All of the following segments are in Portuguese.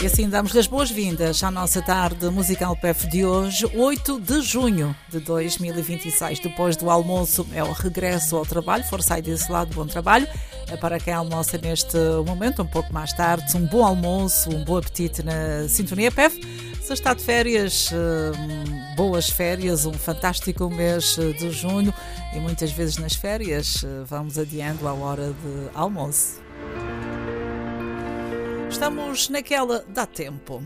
E assim damos as boas-vindas à nossa tarde musical PEF de hoje, 8 de junho de 2026. Depois do almoço é o regresso ao trabalho, força aí desse lado, bom trabalho. Para quem almoça neste momento, um pouco mais tarde, um bom almoço, um bom apetite na Sintonia PEF. Se está de férias, boas férias, um fantástico mês de junho e muitas vezes nas férias vamos adiando a hora de almoço. Estamos naquela dá tempo.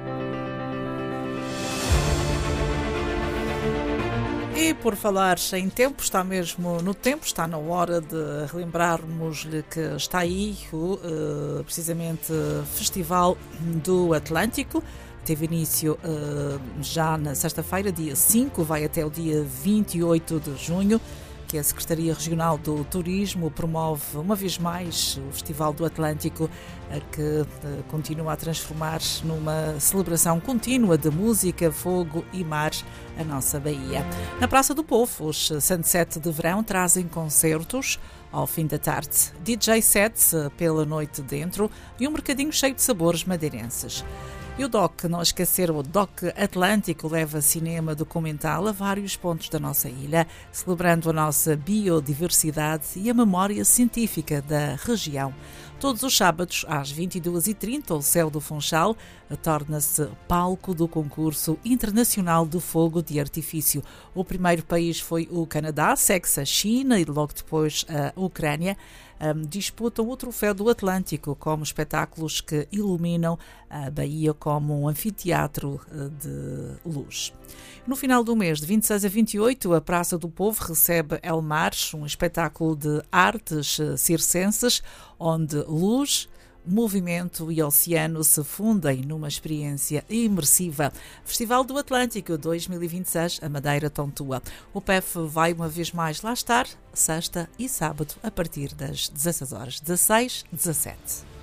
E por falar em tempo, está mesmo no tempo, está na hora de relembrarmos-lhe que está aí precisamente Festival do Atlântico. Teve início já na sexta-feira, dia 5, vai até o dia 28 de junho, que a Secretaria Regional do Turismo promove uma vez mais o Festival do Atlântico, que continua a transformar-se numa celebração contínua de música, fogo e mar a nossa Bahia. Na Praça do Povo, os Sunset de Verão trazem concertos ao fim da tarde, DJ sets pela noite dentro e um mercadinho cheio de sabores madeirenses. E o DOC, não esquecer, o DOC Atlântico leva cinema documental a vários pontos da nossa ilha, celebrando a nossa biodiversidade e a memória científica da região. Todos os sábados, às 22h30, o Céu do Funchal torna-se palco do concurso internacional de fogo de artifício. O primeiro país foi o Canadá, segue-se a China e logo depois a Ucrânia. Disputam o Troféu do Atlântico como espetáculos que iluminam a Bahia como um anfiteatro de luz. No final do mês, de 26 a 28, a Praça do Povo recebe El Mar, um espetáculo de artes circenses, onde luz, movimento e oceano se fundem numa experiência imersiva. Festival do Atlântico 2026, a Madeira tontua. O PEF vai uma vez mais lá estar, sexta e sábado, a partir das 16 horas, 16, 17.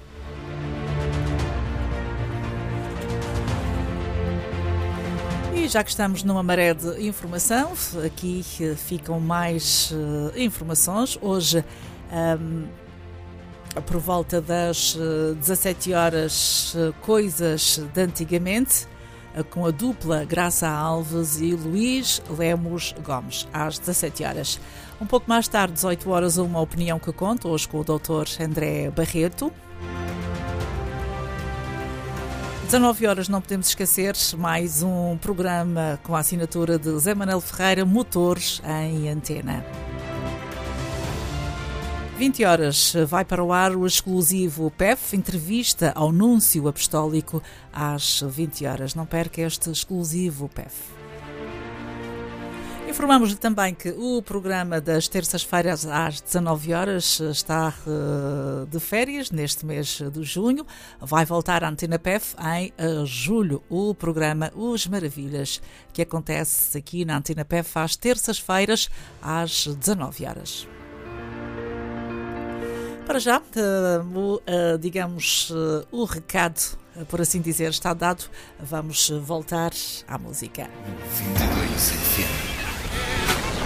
E já que estamos numa maré de informação, aqui ficam mais informações. Hoje, por volta das 17 horas, coisas de antigamente, com a dupla Graça Alves e Luís Lemos Gomes, às 17 horas. Um pouco mais tarde, 18 horas, uma opinião que conta, hoje com o Dr. André Barreto. 19 horas, não podemos esquecer, mais um programa com a assinatura de Zé Manuel Ferreira, Motores em Antena. 20 horas, vai para o ar o exclusivo PEF, entrevista ao Núncio Apostólico às 20 horas. Não perca este exclusivo PEF. Informamos-lhe também que o programa das terças-feiras às 19 horas está de férias neste mês de junho. Vai voltar à Antena PEF em julho, o programa Os Maravilhas, que acontece aqui na Antena PEF às terças-feiras às 19 horas. Para já, o recado, por assim dizer, está dado. Vamos voltar à música. 22 FM.